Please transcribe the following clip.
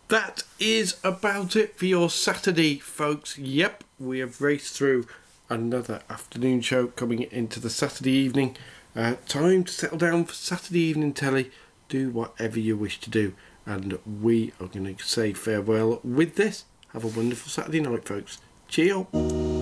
that is about it for your Saturday, folks. Yep, we have raced through another afternoon show coming into the Saturday evening. Time to settle down for Saturday evening telly. Do whatever you wish to do. And we are going to say farewell with this. Have a wonderful Saturday night, folks. Cheerio.